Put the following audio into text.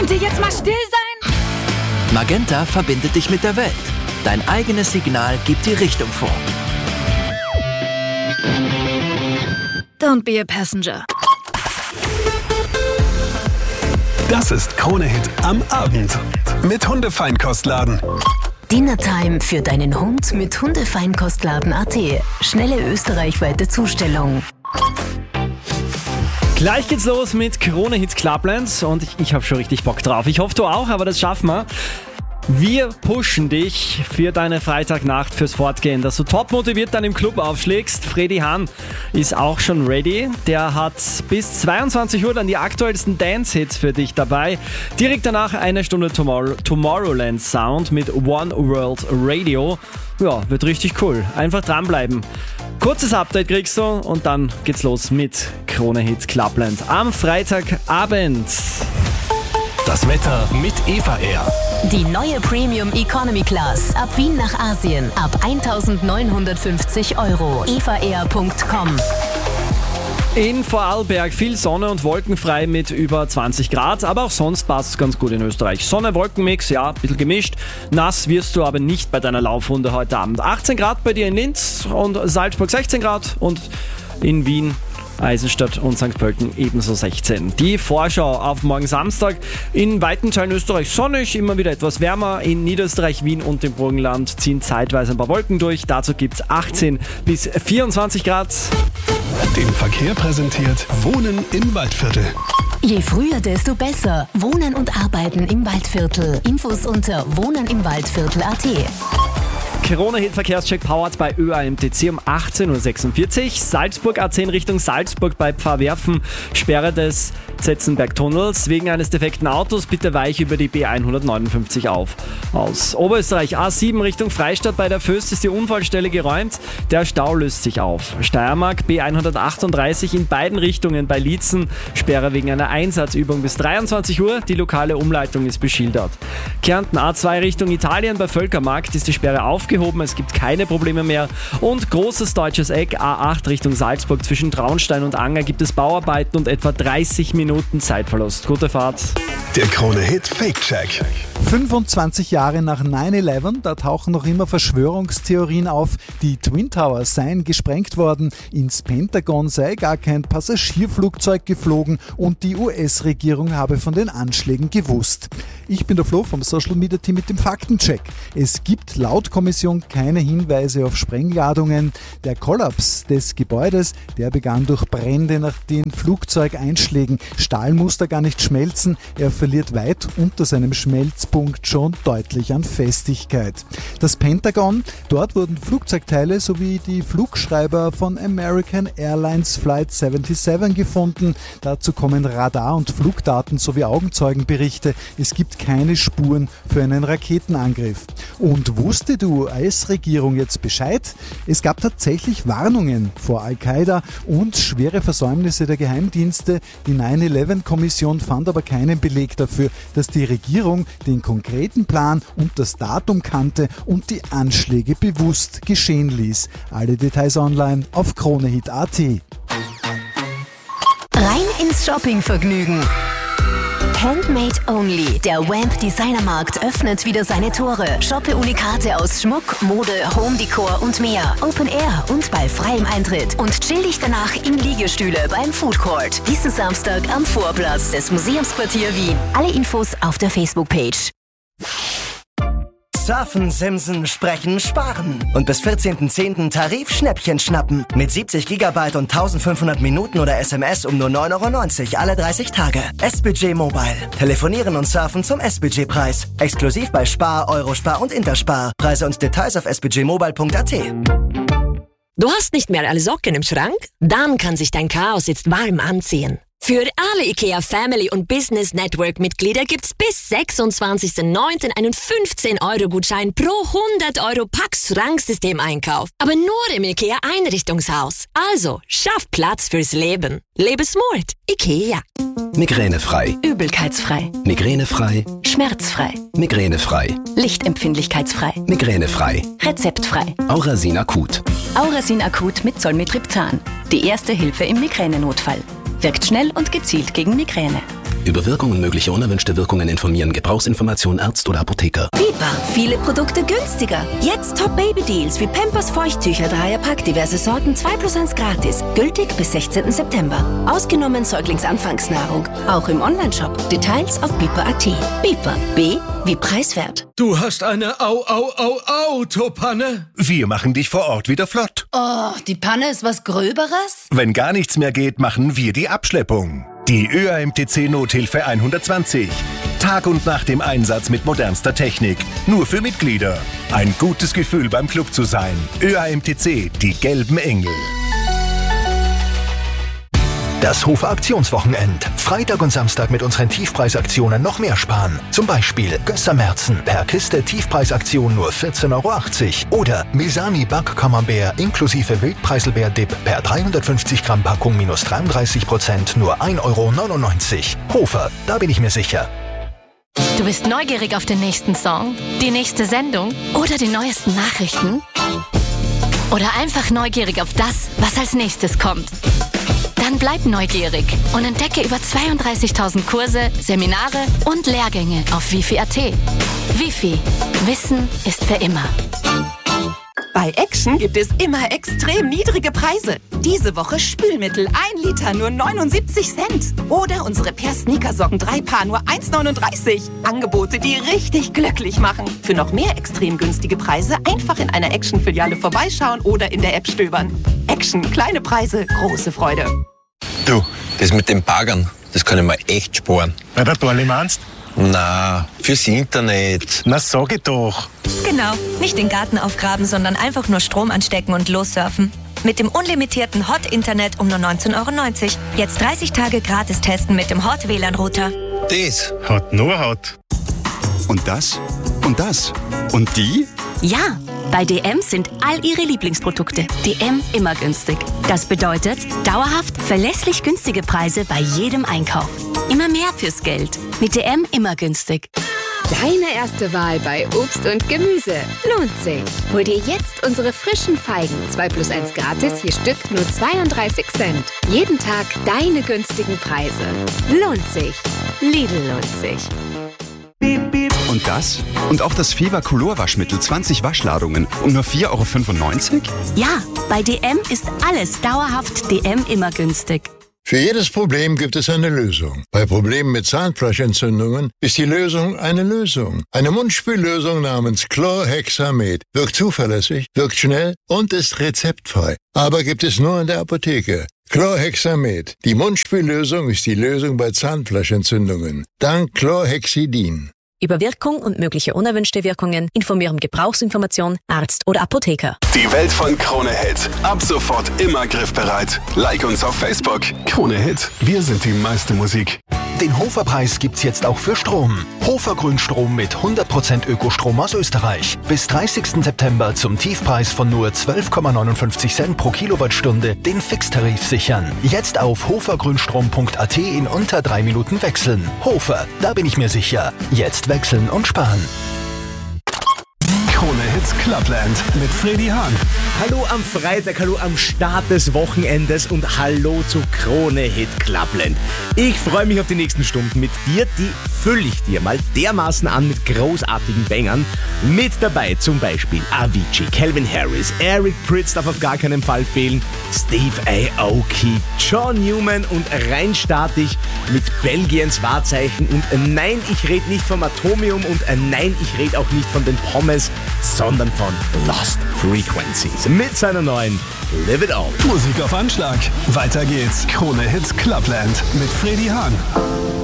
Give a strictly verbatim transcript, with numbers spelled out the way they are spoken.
Könnt ihr jetzt mal still sein? Magenta verbindet dich mit der Welt. Dein eigenes Signal gibt die Richtung vor. Don't be a passenger. Das ist Krone-Hit am Abend mit Hundefeinkostladen. Dinnertime für deinen Hund mit Hundefeinkostladen Punkt at. Schnelle österreichweite Zustellung. Gleich geht's los mit Krone-Hit Clublands und ich, ich habe schon richtig Bock drauf. Ich hoffe, du auch, aber das schaffen wir. Wir pushen dich für deine Freitagnacht, fürs Fortgehen, dass du top motiviert dann im Club aufschlägst. Freddy Hahn ist auch schon ready. Der hat bis zweiundzwanzig Uhr dann die aktuellsten Dance-Hits für dich dabei. Direkt danach eine Stunde Tomorrow- Tomorrowland Sound mit One World Radio. Ja, wird richtig cool. Einfach dranbleiben. Kurzes Update kriegst du und dann geht's los mit Krone-Hit Clubland am Freitagabend. Das Wetter mit Eva Air. Die neue Premium Economy Class. Ab Wien nach Asien. Ab eintausendneunhundertfünfzig Euro. eva air punkt com. In Vorarlberg viel Sonne und wolkenfrei mit über zwanzig Grad, aber auch sonst passt es ganz gut in Österreich. Sonne-Wolkenmix, ja, ein bisschen gemischt. Nass wirst du aber nicht bei deiner Laufrunde heute Abend. achtzehn Grad bei dir in Linz und Salzburg sechzehn Grad und in Wien, Eisenstadt und Sankt Pölten ebenso sechzehn. Die Vorschau auf morgen Samstag. In weiten Teilen Österreichs sonnig, immer wieder etwas wärmer. In Niederösterreich, Wien und dem Burgenland ziehen zeitweise ein paar Wolken durch. Dazu gibt es achtzehn bis vierundzwanzig Grad. Den Verkehr präsentiert Wohnen im Waldviertel. Je früher, desto besser. Wohnen und Arbeiten im Waldviertel. Infos unter wohnenimwaldviertel punkt at. Corona-Hit-Verkehrscheck powered bei Ö A M T C um achtzehn Uhr sechsundvierzig. Salzburg A zehn Richtung Salzburg bei Pfarrwerfen. Sperre des Zetzenberg-Tunnels. Wegen eines defekten Autos bitte weich über die B hundertneunundfünfzig auf. Aus Oberösterreich A sieben Richtung Freistadt bei der Föst ist die Unfallstelle geräumt. Der Stau löst sich auf. Steiermark B hundertachtunddreißig in beiden Richtungen bei Liezen. Sperre wegen einer Einsatzübung bis dreiundzwanzig Uhr. Die lokale Umleitung ist beschildert. Kärnten A zwei Richtung Italien bei Völkermarkt ist die Sperre aufgehoben. Es gibt keine Probleme mehr. Und großes deutsches Eck A acht Richtung Salzburg zwischen Traunstein und Anger gibt es Bauarbeiten und etwa dreißig Minuten Zeitverlust. Gute Fahrt. Der Krone-Hit Fake-Check. fünfundzwanzig Jahre nach neun elf, da tauchen noch immer Verschwörungstheorien auf. Die Twin Towers seien gesprengt worden, ins Pentagon sei gar kein Passagierflugzeug geflogen und die U S-Regierung habe von den Anschlägen gewusst. Ich bin der Flo vom Social Media Team mit dem Faktencheck. Es gibt laut Kommission keine Hinweise auf Sprengladungen. Der Kollaps des Gebäudes, der begann durch Brände nach den Flugzeugeinschlägen. Stahl muss da gar nicht schmelzen, er verliert weit unter seinem Schmelzpunkt schon deutlich an Festigkeit. Das Pentagon, dort wurden Flugzeugteile sowie die Flugschreiber von American Airlines Flight siebenundsiebzig gefunden. Dazu kommen Radar- und Flugdaten sowie Augenzeugenberichte. Es gibt keine Spuren für einen Raketenangriff. Und wusste du als Regierung jetzt Bescheid? Es gab tatsächlich Warnungen vor Al-Qaida und schwere Versäumnisse der Geheimdienste. Die neun elf Kommission fand aber keinen Beleg dafür, dass die Regierung den konkreten Plan und das Datum kannte und die Anschläge bewusst geschehen ließ. Alle Details online auf kronehit punkt at. Rein ins Shoppingvergnügen. Handmade Only. Der Wamp Designermarkt öffnet wieder seine Tore. Shoppe Unikate aus Schmuck, Mode, Home-Decor und mehr. Open Air und bei freiem Eintritt. Und chill dich danach in Liegestühle beim Food Court. Diesen Samstag am Vorplatz des Museumsquartier Wien. Alle Infos auf der Facebook-Page. Surfen, Simsen, Sprechen, Sparen. Und bis vierzehnten zehnten Tarif-Schnäppchen schnappen. Mit siebzig Gigabyte und eintausendfünfhundert Minuten oder S M S um nur neun Euro neunzig alle dreißig Tage. S-Budget Mobile. Telefonieren und surfen zum S-Budget-Preis. Exklusiv bei Spar, Eurospar und Interspar. Preise und Details auf s budget mobile punkt at. Du hast nicht mehr alle Socken im Schrank? Dann kann sich dein Chaos jetzt warm anziehen. Für alle IKEA Family und Business Network Mitglieder gibt's bis sechsundzwanzigsten neunten einen fünfzehn Euro Gutschein pro hundert Euro Pax-Schranksystem-Einkauf. Aber nur im IKEA Einrichtungshaus. Also, schaff Platz fürs Leben. Lebe smart. IKEA. Migränefrei. Übelkeitsfrei. Migränefrei. Schmerzfrei. Migränefrei. Lichtempfindlichkeitsfrei. Migränefrei. Rezeptfrei. Aurasin Akut. Aurasin Akut mit Zolmitriptan. Die erste Hilfe im Migränenotfall. Wirkt schnell und gezielt gegen Migräne. Über Wirkung und mögliche unerwünschte Wirkungen informieren. Gebrauchsinformation Arzt oder Apotheker. Biber, viele Produkte günstiger. Jetzt Top-Baby-Deals wie Pampers Feuchttücher, Dreierpack, diverse Sorten, zwei plus eins gratis. Gültig bis sechzehnten September. Ausgenommen Säuglingsanfangsnahrung. Auch im Onlineshop. Details auf biber punkt at. Biber. B wie preiswert. Du hast eine Au, Au, Au, Autopanne. Wir machen dich vor Ort wieder flott. Oh, die Panne ist was Gröberes? Wenn gar nichts mehr geht, machen wir die Abschleppung. Die Ö A M T C Nothilfe hundertzwanzig. Tag und Nacht im Einsatz mit modernster Technik. Nur für Mitglieder. Ein gutes Gefühl beim Club zu sein. Ö A M T C, die gelben Engel. Das Hofer Aktionswochenend. Freitag und Samstag mit unseren Tiefpreisaktionen noch mehr sparen. Zum Beispiel Gösser Merzen per Kiste Tiefpreisaktion nur vierzehn Euro achtzig. Oder Misani Back-Camembert inklusive Wildpreiselbeer-Dip per dreihundertfünfzig Gramm Packung minus dreiunddreißig Prozent nur ein Euro neunundneunzig. Hofer, da bin ich mir sicher. Du bist neugierig auf den nächsten Song, die nächste Sendung oder die neuesten Nachrichten? Oder einfach neugierig auf das, was als nächstes kommt? Dann bleib neugierig und entdecke über zweiunddreißigtausend Kurse, Seminare und Lehrgänge auf wifi punkt at. Wifi. Wissen ist für immer. Bei Action gibt es immer extrem niedrige Preise. Diese Woche Spülmittel ein Liter nur neunundsiebzig Cent. Oder unsere Per-Sneakersocken drei Paar nur eins neununddreißig. Angebote, die richtig glücklich machen. Für noch mehr extrem günstige Preise einfach in einer Action-Filiale vorbeischauen oder in der App stöbern. Action, kleine Preise, große Freude. Du, das mit den Baggern, das kann ich mir echt sparen. Bei der Dorli meinst? Na, fürs Internet. Na, sag ich doch. Genau, nicht den Garten aufgraben, sondern einfach nur Strom anstecken und lossurfen. Mit dem unlimitierten Hot-Internet um nur neunzehn Euro neunzig. Jetzt dreißig Tage gratis testen mit dem Hot-W L A N-Router. Das hat nur Hot. Und das? Und das? Und die? Ja, bei D M sind all ihre Lieblingsprodukte. D M immer günstig. Das bedeutet dauerhaft verlässlich günstige Preise bei jedem Einkauf. Immer mehr fürs Geld. Mit D M immer günstig. Deine erste Wahl bei Obst und Gemüse. Lohnt sich. Hol dir jetzt unsere frischen Feigen. zwei plus eins gratis, je Stück nur zweiunddreißig Cent. Jeden Tag deine günstigen Preise. Lohnt sich. Lidl lohnt sich. Und das? Und auch das Fever Color Waschmittel zwanzig Waschladungen um nur vier Euro fünfundneunzig? Ja, bei D M ist alles dauerhaft D M immer günstig. Für jedes Problem gibt es eine Lösung. Bei Problemen mit Zahnfleischentzündungen ist die Lösung eine Lösung. Eine Mundspüllösung namens Chlorhexamet wirkt zuverlässig, wirkt schnell und ist rezeptfrei. Aber gibt es nur in der Apotheke. Chlorhexamet. Die Mundspüllösung ist die Lösung bei Zahnfleischentzündungen. Dank Chlorhexidin. Über Wirkung und mögliche unerwünschte Wirkungen informieren Gebrauchsinformation, Arzt oder Apotheker. Die Welt von Krone Hit. Ab sofort immer griffbereit. Like uns auf Facebook. Krone Hit. Wir sind die meiste Musik. Den Hofer-Preis gibt's jetzt auch für Strom. Hofer Grünstrom mit hundert Prozent Ökostrom aus Österreich. Bis dreißigsten September zum Tiefpreis von nur zwölf Komma neunundfünfzig Cent pro Kilowattstunde den Fixtarif sichern. Jetzt auf hofergrünstrom punkt at in unter drei Minuten wechseln. Hofer, da bin ich mir sicher. Jetzt wechseln und sparen. Krone Hits Clubland mit Freddy Hahn. Hallo am Freitag, hallo am Start des Wochenendes und hallo zu Krone Hit Clubland. Ich freue mich auf die nächsten Stunden mit dir, die fülle ich dir mal dermaßen an mit großartigen Bangern. Mit dabei zum Beispiel Avicii, Calvin Harris, Eric Prydz darf auf gar keinen Fall fehlen, Steve Aoki, John Newman und rein starte ich mit Belgiens Wahrzeichen und nein, ich rede nicht vom Atomium und nein, ich rede auch nicht von den Pommes, sondern von Lost Frequencies mit seiner neuen Live It All. Musik auf Anschlag. Weiter geht's. Krone Hits Clubland mit Freddy Hahn.